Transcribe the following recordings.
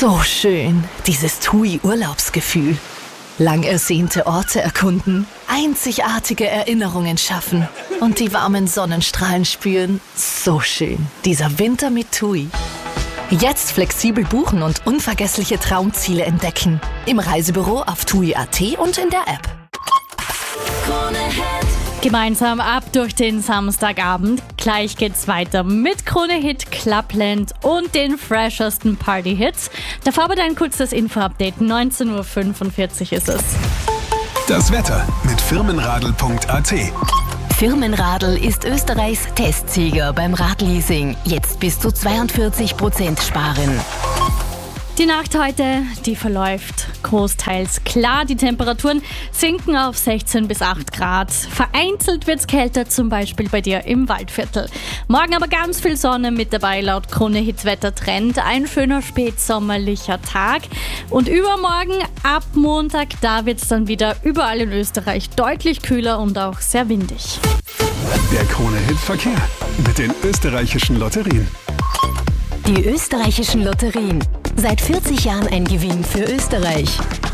So schön, dieses TUI-Urlaubsgefühl. Lang ersehnte Orte erkunden, einzigartige Erinnerungen schaffen und die warmen Sonnenstrahlen spüren. So schön, dieser Winter mit TUI. Jetzt flexibel buchen und unvergessliche Traumziele entdecken. Im Reisebüro auf TUI.at und in der App. Gemeinsam ab durch den Samstagabend. Gleich geht's weiter mit Krone Hit, Clubland und den freshesten Party-Hits. Davor aber ein kurzes Info-Update. 19.45 Uhr ist es. Das Wetter mit firmenradl.at. Firmenradl ist Österreichs Testsieger beim Radleasing. Jetzt bis zu 42% sparen. Die Nacht heute, die verläuft großteils klar. Die Temperaturen sinken auf 16 bis 8 Grad. Vereinzelt wird's kälter, zum Beispiel bei dir im Waldviertel. Morgen aber ganz viel Sonne mit dabei, laut Krone Hit Wettertrend. Ein schöner spätsommerlicher Tag. Und übermorgen, ab Montag, da wird's dann wieder überall in Österreich deutlich kühler und auch sehr windig. Der Krone Hit Verkehr mit den österreichischen Lotterien. Die österreichischen Lotterien. Seit 40 Jahren ein Gewinn für Österreich.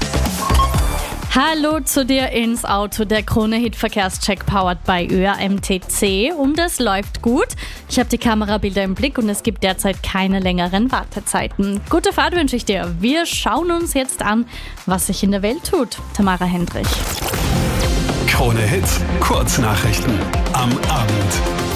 Hallo zu dir ins Auto, der Krone Hit Verkehrscheck powered by ÖAMTC und es läuft gut. Ich habe die Kamerabilder im Blick und es gibt derzeit keine längeren Wartezeiten. Gute Fahrt wünsche ich dir. Wir schauen uns jetzt an, was sich in der Welt tut. Tamara Hendrich. Krone Hit Kurznachrichten am Abend.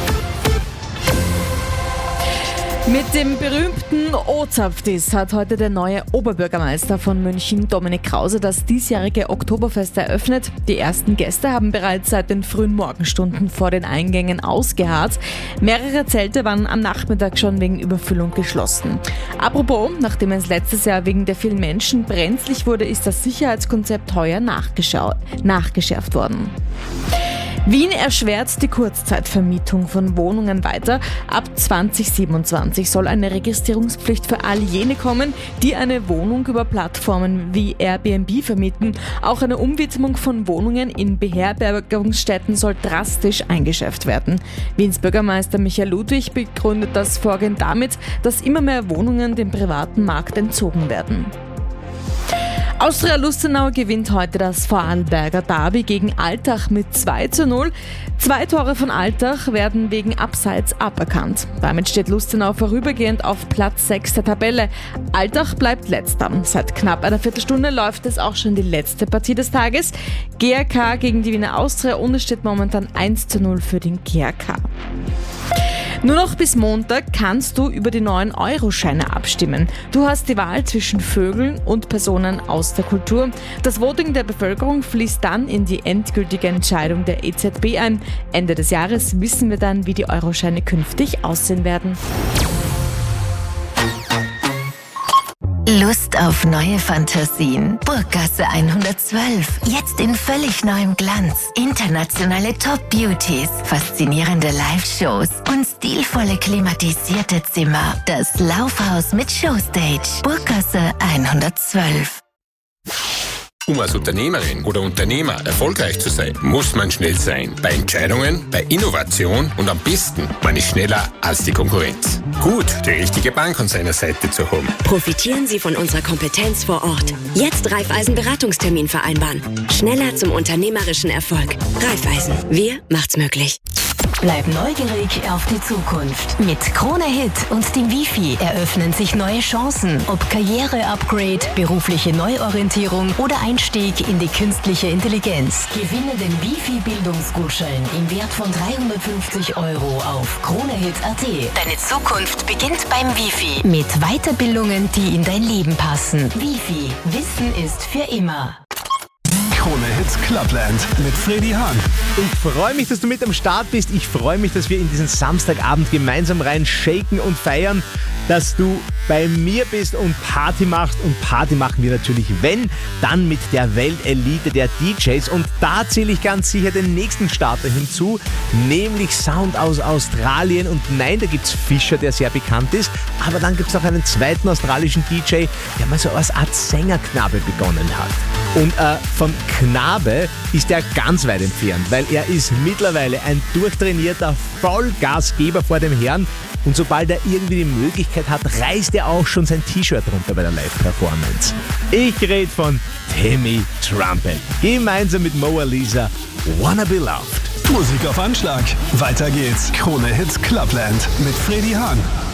Mit dem berühmten O-Zapfdiss hat heute der neue Oberbürgermeister von München, Dominik Krause, das diesjährige Oktoberfest eröffnet. Die ersten Gäste haben bereits seit den frühen Morgenstunden vor den Eingängen ausgeharrt. Mehrere Zelte waren am Nachmittag schon wegen Überfüllung geschlossen. Apropos, nachdem es letztes Jahr wegen der vielen Menschen brenzlig wurde, ist das Sicherheitskonzept heuer nachgeschärft worden. Wien erschwert die Kurzzeitvermietung von Wohnungen weiter. Ab 2027 soll eine Registrierungspflicht für all jene kommen, die eine Wohnung über Plattformen wie Airbnb vermieten. Auch eine Umwidmung von Wohnungen in Beherbergungsstätten soll drastisch eingeschärft werden. Wiens Bürgermeister Michael Ludwig begründet das Vorgehen damit, dass immer mehr Wohnungen dem privaten Markt entzogen werden. Austria Lustenau gewinnt heute das Vorarlberger Derby gegen Altach mit 2:0. 2 Tore von Altach werden wegen Abseits aberkannt. Damit steht Lustenau vorübergehend auf Platz 6 der Tabelle. Altach bleibt letzter. Seit knapp einer Viertelstunde läuft es auch schon die letzte Partie des Tages. GRK gegen die Wiener Austria und es steht momentan 1:0 für den GRK. Nur noch bis Montag kannst du über die neuen Euroscheine abstimmen. Du hast die Wahl zwischen Vögeln und Personen aus der Kultur. Das Voting der Bevölkerung fließt dann in die endgültige Entscheidung der EZB ein. Ende des Jahres wissen wir dann, wie die Euroscheine künftig aussehen werden. Lust auf neue Fantasien? Burggasse 112. Jetzt in völlig neuem Glanz. Internationale Top-Beauties, faszinierende Live-Shows und stilvolle klimatisierte Zimmer. Das Laufhaus mit Showstage. Burggasse 112. Um als Unternehmerin oder Unternehmer erfolgreich zu sein, muss man schnell sein. Bei Entscheidungen, bei Innovation und am besten, man ist schneller als die Konkurrenz. Gut, die richtige Bank an seiner Seite zu haben. Profitieren Sie von unserer Kompetenz vor Ort. Jetzt Raiffeisen Beratungstermin vereinbaren. Schneller zum unternehmerischen Erfolg. Raiffeisen, wir macht's möglich. Bleib neugierig auf die Zukunft. Mit Krone Hit und dem Wifi eröffnen sich neue Chancen. Ob Karriere-Upgrade, berufliche Neuorientierung oder Einstieg in die künstliche Intelligenz. Gewinne den Wifi-Bildungsgutschein im Wert von 350 € auf kronehit.at. Deine Zukunft beginnt beim Wifi. Mit Weiterbildungen, die in dein Leben passen. Wifi. Wissen ist für immer. Krone Hit Clubland mit Freddy Hahn. Ich freue mich, dass du mit am Start bist. Ich freue mich, dass wir in diesen Samstagabend gemeinsam rein shaken und feiern, dass du bei mir bist und Party machst. Und Party machen wir natürlich, wenn, dann mit der Weltelite der DJs. Und da zähle ich ganz sicher den nächsten Starter hinzu, nämlich Sound aus Australien. Und nein, da gibt's Fischer, der sehr bekannt ist. Aber dann gibt's noch einen zweiten australischen DJ, der mal so als Art Sängerknabe begonnen hat. Und von Knabe ist er ganz weit entfernt, weil er ist mittlerweile ein durchtrainierter Vollgasgeber vor dem Herrn. Und sobald er irgendwie die Möglichkeit hat, reißt er auch schon sein T-Shirt runter bei der Live-Performance. Ich rede von Timmy Trumpet. Gemeinsam mit Moa Lisa, Wanna Be Loved. Musik auf Anschlag. Weiter geht's. Krone Hits Clubland mit Freddy Hahn.